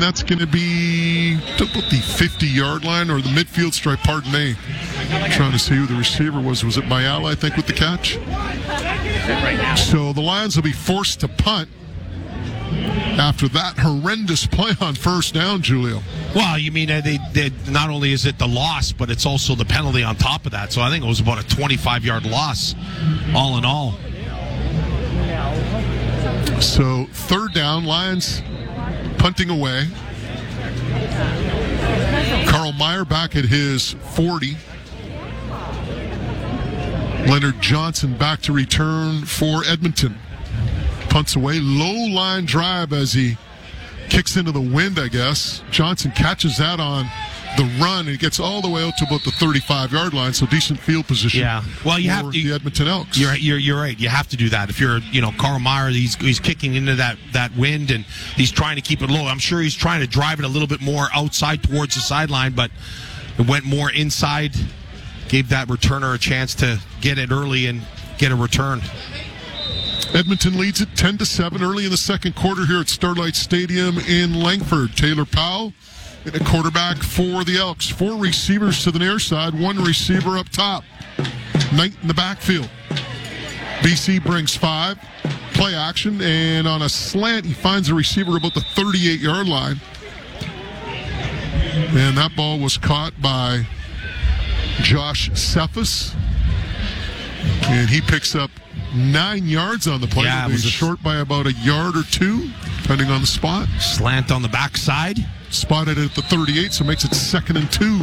that's going to be about the 50-yard line or the midfield stripe, pardon me. I'm trying to see who the receiver was. Was it Mayala, I think, with the catch? So the Lions will be forced to punt after that horrendous play on first down, Julio. Well, you mean they not only is it the loss, but it's also the penalty on top of that. So I think it was about a 25-yard loss, all in all. So third down, Lions punting away. Carl Meyer back at his 40. Leonard Johnson back to return for Edmonton. Punts away, low line drive as he kicks into the wind, I guess. Johnson catches that on the run and gets all the way out to about the 35-yard line, so decent field position. Yeah, well, you have to. The Edmonton Elks. You're right. You have to do that. If you're, Carl Meyer, he's kicking into that wind and he's trying to keep it low. I'm sure he's trying to drive it a little bit more outside towards the sideline, but it went more inside. Gave that returner a chance to get it early and get a return. Edmonton leads it 10-7 early in the second quarter here at Starlight Stadium in Langford. Taylor Powell, and a quarterback for the Elks. 4 receivers to the near side, 1 receiver up top. Knight in the backfield. BC brings 5. Play action, and on a slant, he finds a receiver about the 38-yard line. And that ball was caught by Josh Cephas. And he picks up 9 yards on the play. Yeah, it was short by about a yard or 2, depending on the spot. Slant on the backside. Spotted it at the 38, so makes it 2nd and 2.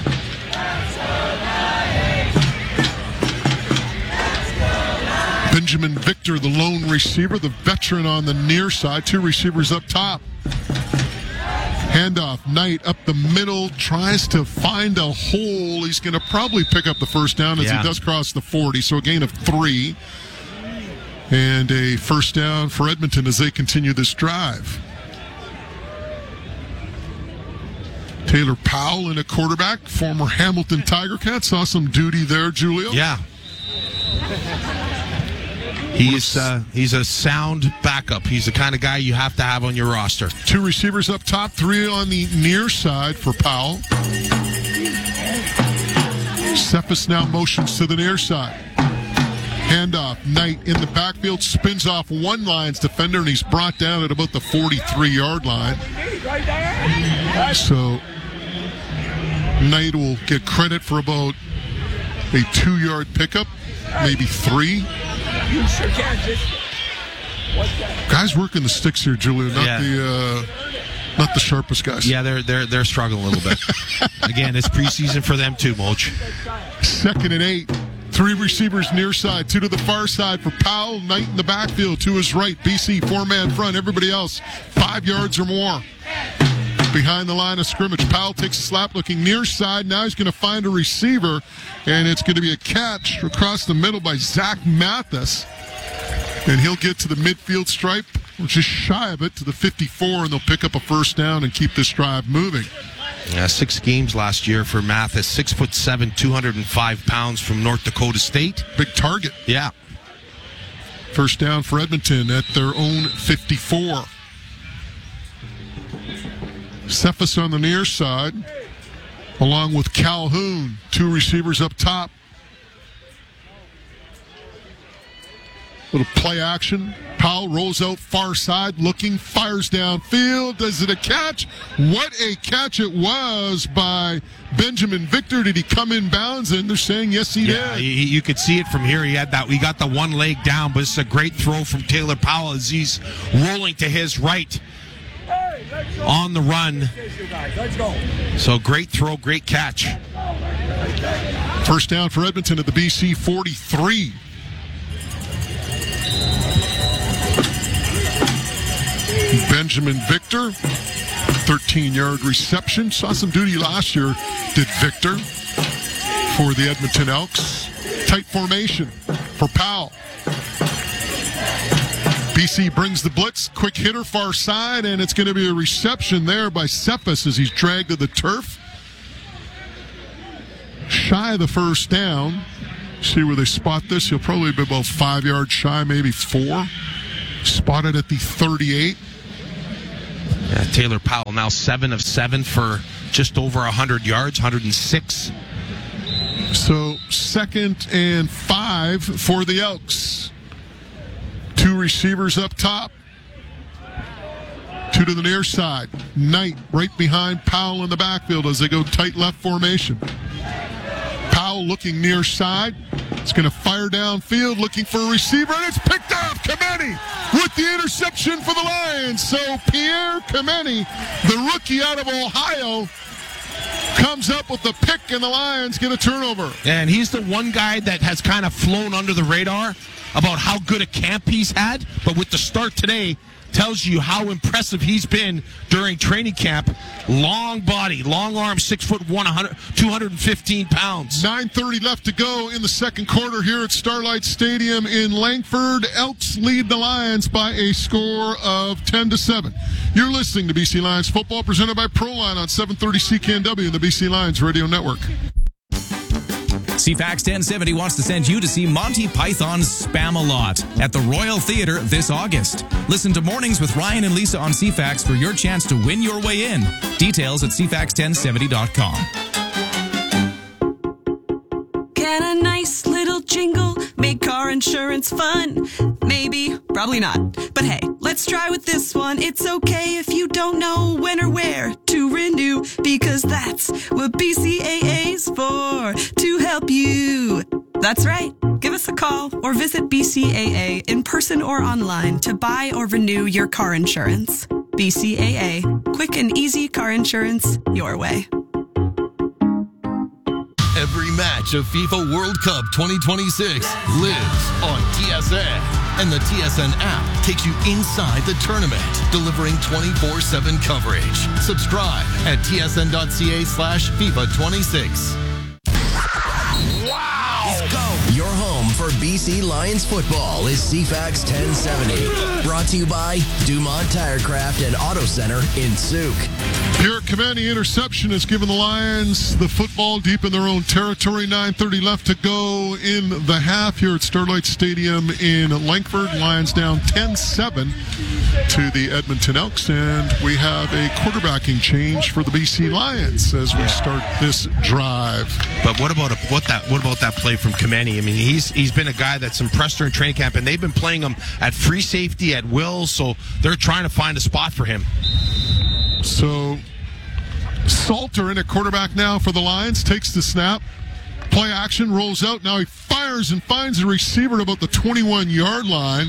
Benjamin Victor, the lone receiver, the veteran on the near side. 2 receivers up top. Handoff, Knight up the middle, tries to find a hole. He's going to probably pick up the first down as he does cross the 40, so a gain of 3. And a first down for Edmonton as they continue this drive. Taylor Powell in a quarterback, former Hamilton Tiger Cat, saw some duty there, Julio. Yeah. He's a sound backup. He's the kind of guy you have to have on your roster. 2 receivers up top, 3 on the near side for Powell. Cephas now motions to the near side. Handoff, Knight in the backfield, spins off one Lions defender, and he's brought down at about the 43-yard line. So Knight will get credit for about a 2-yard pickup, maybe 3. Guys working the sticks here, Julia, not the sharpest guys. Yeah, they're struggling a little bit. Again, it's preseason for them too, Moch. 2nd and 8. 3 receivers near side, 2 to the far side for Powell. Knight in the backfield, to his right. BC 4-man front. Everybody else 5 yards or more behind the line of scrimmage. Powell takes a slap, looking near side. Now he's going to find a receiver, and it's going to be a catch across the middle by Zach Mathis. And he'll get to the midfield stripe, just shy of it, to the 54, and they'll pick up a first down and keep this drive moving. Yeah, 6 games last year for Mathis. 6'7", 205 pounds from North Dakota State. Big target. Yeah. First down for Edmonton at their own 54. Cephas on the near side, along with Calhoun. 2 receivers up top. Little play action. Powell rolls out far side, looking, fires downfield. Does it a catch? What a catch it was by Benjamin Victor. Did he come in bounds? And they're saying yes, he did. You could see it from here. He got the one leg down, but it's a great throw from Taylor Powell as he's rolling to his right on the run. So great throw, great catch. First down for Edmonton at the BC 43. Benjamin Victor, 13-yard reception. Saw some duty last year, did Victor, for the Edmonton Elks. Tight formation for Powell. BC brings the blitz. Quick hitter far side, and it's going to be a reception there by Cephas as he's dragged to the turf. Shy of the first down. See where they spot this. He'll probably be about 5 yards shy, maybe 4. Spotted at the 38. Taylor Powell now 7 of 7 for just over 100 yards, 106. So 2nd and 5 for the Elks. 2 receivers up top. 2 to the near side. Knight right behind Powell in the backfield as they go tight left formation. Powell looking near side. It's going to fire downfield looking for a receiver, and it's picked off. Kameni with the interception for the Lions. So Pierre Kameni, the rookie out of Ohio, comes up with the pick, and the Lions get a turnover. And he's the one guy that has kind of flown under the radar about how good a camp he's had, but with the start today, tells you how impressive he's been during training camp. Long body, long arm, 6'1", 215 pounds. 9:30 left to go in the second quarter here at Starlight Stadium in Langford. Elks lead the Lions by a score of 10-7. You're listening to BC Lions football presented by Proline on 730 CKNW and the BC Lions Radio Network. CFAX 1070 wants to send you to see Monty Python's Spam-A-Lot at the Royal Theatre this August. Listen to Mornings with Ryan and Lisa on CFAX for your chance to win your way in. Details at cfax1070.com. Can a nice little jingle make car insurance fun? Maybe, probably not. But hey, let's try with this one. It's okay if you don't know when or where to renew, because that's what BCAA's for, to help you. That's right. Give us a call or visit BCAA in person or online to buy or renew your car insurance. BCAA. Quick and easy car insurance your way. Every match of FIFA World Cup 2026 lives on TSN. And the TSN app takes you inside the tournament, delivering 24/7 coverage. Subscribe at tsn.ca/FIFA26. Wow! Let's go! Your home for BC Lions football is CFAX 1070. Brought to you by Dumont Tirecraft and Auto Center in Souk. Pierre Kameni interception has given the Lions the football deep in their own territory. 9:30 left to go in the half here at Starlight Stadium in Langford. Lions down 10-7 to the Edmonton Elks, and we have a quarterbacking change for the BC Lions as we start this drive. But what about that play from Kameni? I mean, he's been a guy that's impressed during training camp, and they've been playing him at free safety at will, so they're trying to find a spot for him. So Salter in at quarterback now for the Lions, takes the snap, play action, rolls out. Now he fires and finds a receiver at about the 21-yard line.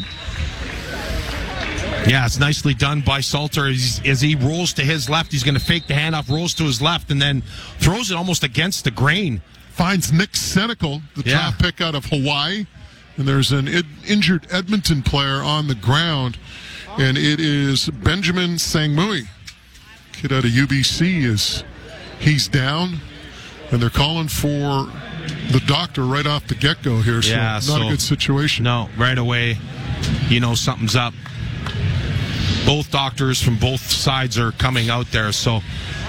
Yeah, it's nicely done by Salter. As he rolls to his left, he's going to fake the handoff, rolls to his left, and then throws it almost against the grain. Finds Nick Senecal, the draft pick out of Hawaii. And there's an injured Edmonton player on the ground, and it is Benjamin Sangmui, kid out of UBC. He's down, and they're calling for the doctor right off the get-go here, so not a good situation. No, right away, you know something's up. Both doctors from both sides are coming out there, so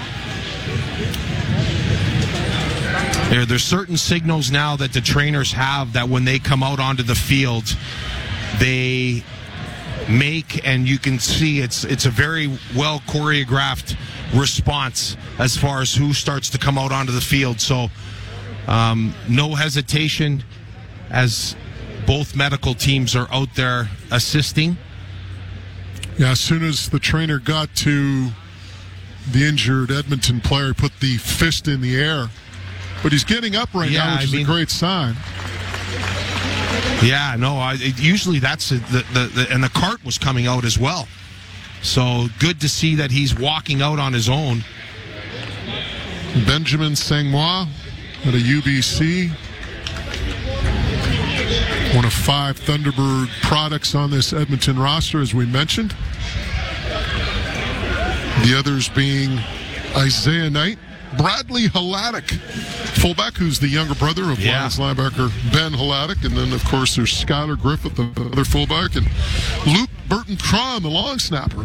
there's certain signals now that the trainers have that when they come out onto the field, they make, and you can see it's a very well choreographed response as far as who starts to come out onto the field. So no hesitation as both medical teams are out there assisting. Yeah, as soon as the trainer got to the injured Edmonton player, he put the fist in the air. But he's getting up now, which is a great sign. Yeah, no, usually that's and the cart was coming out as well. So good to see that he's walking out on his own. Benjamin Sangmui at a UBC. One of 5 Thunderbird products on this Edmonton roster, as we mentioned. The others being Isaiah Knight, Bradley Hladek, fullback, who's the younger brother of Lions linebacker Ben Hladek, and then, of course, there's Skylar Griffith, the other fullback, and Luke Burton-Cron, the long snapper.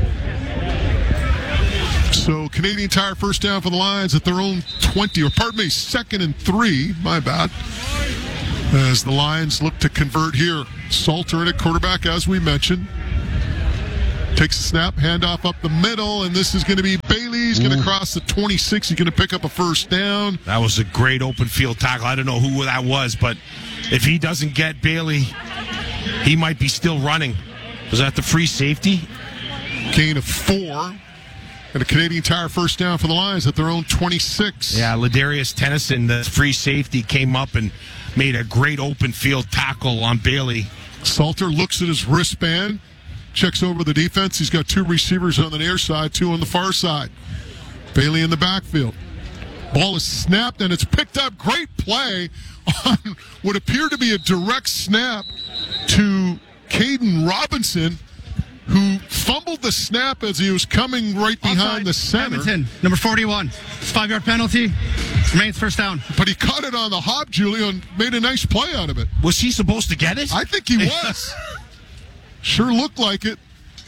So Canadian Tire first down for the Lions at their own 20, or pardon me, 2nd and 3, my bad, as the Lions look to convert here. Salter in at quarterback, as we mentioned. Takes a snap, handoff up the middle, and this is going to be Bailey. He's going to cross the 26. He's going to pick up a first down. That was a great open field tackle. I don't know who that was, but if he doesn't get Bailey, he might be still running. Was that the free safety? Gain of 4. And a Canadian Tire first down for the Lions at their own 26. Yeah, Ladarius Tennyson, the free safety, came up and made a great open field tackle on Bailey. Salter looks at his wristband, checks over the defense. He's got 2 receivers on the near side, 2 on the far side. Bailey in the backfield. Ball is snapped, and it's picked up. Great play on what appeared to be a direct snap to Caden Robinson, who fumbled the snap as he was coming right behind the center. Edmonton, number 41. It's 5-yard penalty. Remains first down. But he caught it on the hop, Julio, and made a nice play out of it. Was he supposed to get it? I think he was. Sure looked like it.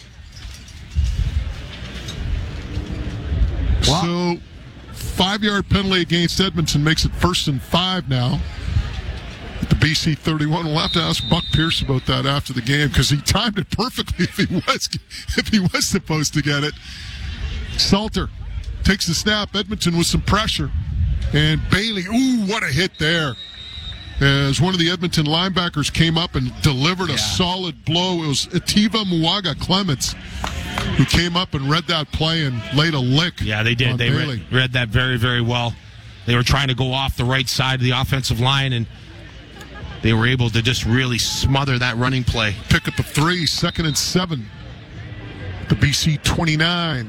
Wow. So, 5-yard penalty against Edmonton makes it 1st and 5 now. At the BC 31, we'll have to ask Buck Pierce about that after the game because he timed it perfectly if he was supposed to get it. Salter takes the snap. Edmonton with some pressure. And Bailey, what a hit there. As one of the Edmonton linebackers came up and delivered a solid blow. It was Ativa Muaga Clements who came up and read that play and laid a lick. Yeah, they did. They read that very, very well. They were trying to go off the right side of the offensive line, and they were able to just really smother that running play. Pick up a 3, 2nd and 7. The BC 29.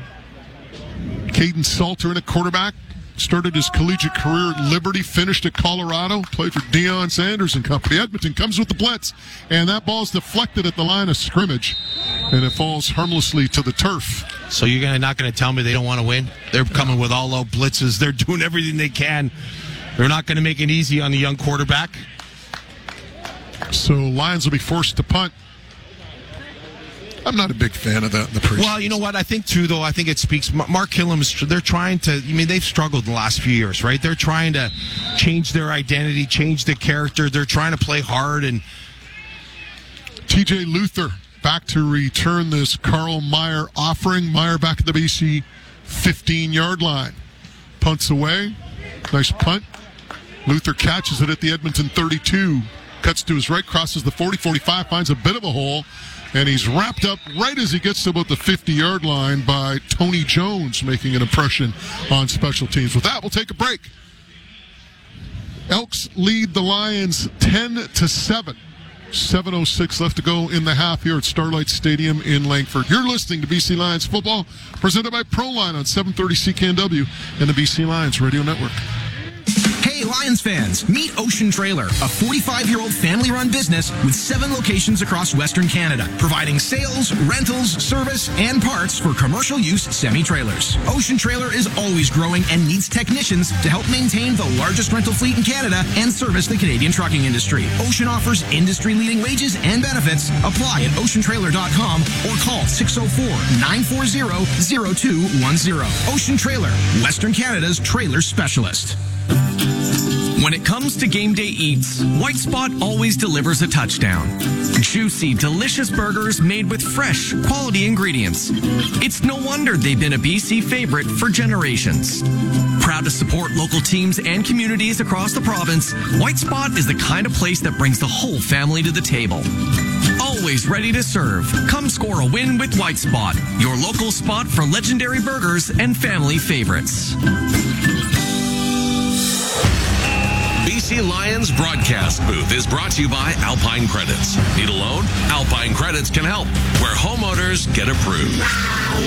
Caden Salter in a quarterback. Started his collegiate career at Liberty, finished at Colorado, played for Deion Sanders and company. Edmonton comes with the blitz, and that ball's deflected at the line of scrimmage, and it falls harmlessly to the turf. So you're not going to tell me they don't want to win? They're coming with all-out blitzes. They're doing everything they can. They're not going to make it easy on the young quarterback. So Lions will be forced to punt. I'm not a big fan of that in the preseason. Well, you know what? I think, too, though, I think it speaks. Mark Killam, they're trying to, they've struggled in the last few years, right? They're trying to change their identity, change their character. They're trying to play hard. And TJ Luther back to return this Carl Meyer offering. Meyer back at the BC 15-yard line. Punts away. Nice punt. Luther catches it at the Edmonton 32. Cuts to his right, crosses the 40, 45, finds a bit of a hole. And he's wrapped up right as he gets to about the 50-yard line by Tony Jones, making an impression on special teams. With that, we'll take a break. Elks lead the Lions 10-7. 7:06 left to go in the half here at Starlight Stadium in Langford. You're listening to BC Lions football, presented by ProLine on 730 CKNW and the BC Lions Radio Network. Hey, Lions fans, meet Ocean Trailer, a 45-year-old family-run business with 7 locations across Western Canada, providing sales, rentals, service, and parts for commercial use semi-trailers. Ocean Trailer is always growing and needs technicians to help maintain the largest rental fleet in Canada and service the Canadian trucking industry. Ocean offers industry-leading wages and benefits. Apply at oceantrailer.com or call 604-940-0210. Ocean Trailer, Western Canada's trailer specialist. When it comes to game day eats, White Spot always delivers a touchdown. Juicy, delicious burgers made with fresh, quality ingredients. It's no wonder they've been a BC favorite for generations. Proud to support local teams and communities across the province, White Spot is the kind of place that brings the whole family to the table. Always ready to serve. Come score a win with White Spot, your local spot for legendary burgers and family favorites. BC Lions broadcast booth is brought to you by Alpine Credits. Need a loan? Alpine Credits can help, where homeowners get approved.